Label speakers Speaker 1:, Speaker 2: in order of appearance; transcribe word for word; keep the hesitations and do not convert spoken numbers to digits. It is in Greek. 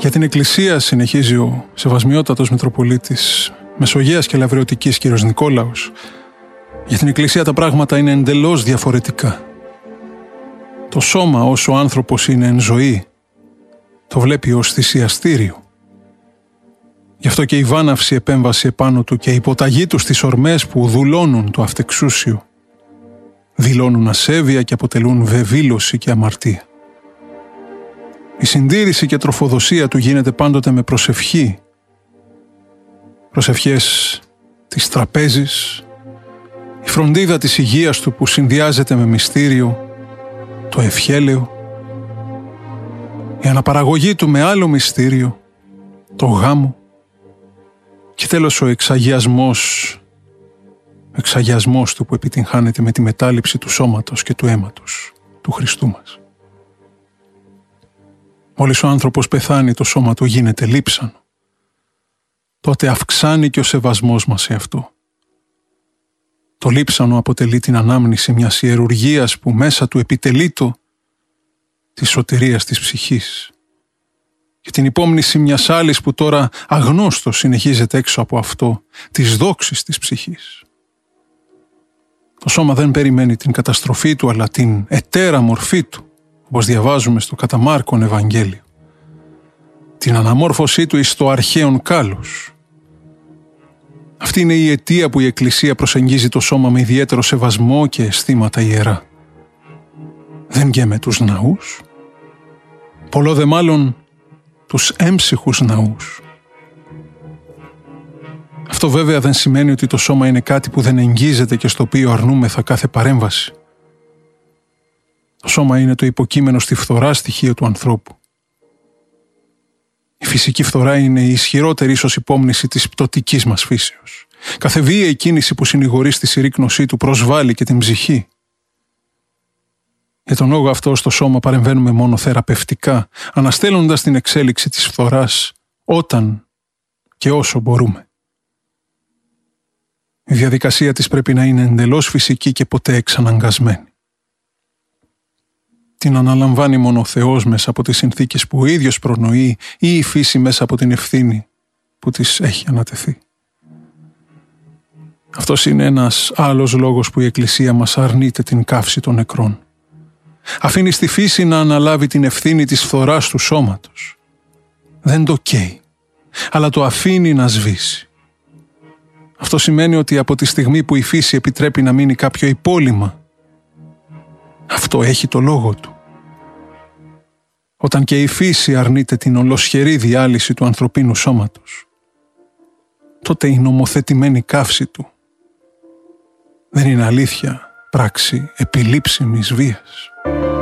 Speaker 1: Για την Εκκλησία, συνεχίζει ο Σεβασμιότατος Μητροπολίτης Μεσογείας και Λαβρεωτικής κ. Νικόλαος, για την Εκκλησία τα πράγματα είναι εντελώς διαφορετικά. Το σώμα, όσο ο άνθρωπος είναι εν ζωή, το βλέπει ως θυσιαστήριο. Γι' αυτό και η βάναυση επέμβαση επάνω του και η υποταγή του στις ορμές που δουλώνουν το αυτεξούσιο δηλώνουν ασέβεια και αποτελούν βεβήλωση και αμαρτία. Η συντήρηση και τροφοδοσία του γίνεται πάντοτε με προσευχή. Προσευχές της τραπέζης, η φροντίδα της υγείας του που συνδυάζεται με μυστήριο, το ευχέλαιο, η αναπαραγωγή του με άλλο μυστήριο, το γάμο και τέλος ο εξαγιασμός, ο εξαγιασμός του που επιτυγχάνεται με τη μετάληψη του σώματος και του αίματος του Χριστού μας. Μόλις ο άνθρωπος πεθάνει, το σώμα του γίνεται λείψανο. Τότε αυξάνει και ο σεβασμός μας σε αυτό. Το λείψανο αποτελεί την ανάμνηση μιας ιερουργίας που μέσα του επιτελεί το της σωτηρίας της ψυχής και την υπόμνηση μιας άλλης που τώρα αγνώστος συνεχίζεται έξω από αυτό, της δόξης της ψυχής. Το σώμα δεν περιμένει την καταστροφή του, αλλά την ετέρα μορφή του, όπως διαβάζουμε στο κατά Μάρκον Ευαγγέλιο. Την αναμόρφωσή του εις το αρχαίον κάλος. Αυτή είναι η αιτία που η Εκκλησία προσεγγίζει το σώμα με ιδιαίτερο σεβασμό και αισθήματα ιερά. Δεν γέμε τους ναούς, πολλό δε μάλλον τους έμψυχους ναούς. Αυτό βέβαια δεν σημαίνει ότι το σώμα είναι κάτι που δεν εγγίζεται και στο οποίο αρνούμεθα κάθε παρέμβαση. Το σώμα είναι το υποκείμενο στη φθορά στοιχείο του ανθρώπου. Η φυσική φθορά είναι η ισχυρότερη ίσως υπόμνηση της πτωτικής μας φύσεως. Κάθε βίαιη κίνηση που συνηγορεί στη συρρίκνωσή του προσβάλλει και την ψυχή. Για τον λόγο αυτό στο σώμα παρεμβαίνουμε μόνο θεραπευτικά, αναστέλλοντας την εξέλιξη της φθοράς όταν και όσο μπορούμε. Η διαδικασία της πρέπει να είναι εντελώς φυσική και ποτέ εξαναγκασμένη. Την αναλαμβάνει μόνο ο Θεός μέσα από τις συνθήκες που ο ίδιος προνοεί ή η φύση μέσα από την ευθύνη που της έχει ανατεθεί. Αυτός είναι ένας άλλος λόγος που η Εκκλησία μας αρνείται την καύση των νεκρών. Αφήνει στη φύση να αναλάβει την ευθύνη της φθοράς του σώματος. Δεν το καίει, αλλά το αφήνει να σβήσει. Αυτό σημαίνει ότι από τη στιγμή που η φύση επιτρέπει να μείνει κάποιο υπόλοιμα, αυτό έχει το λόγο του. Όταν και η φύση αρνείται την ολοσχερή διάλυση του ανθρωπίνου σώματος, τότε η νομοθετημένη καύση του δεν είναι αλήθεια πράξη επιλήψιμης βίας.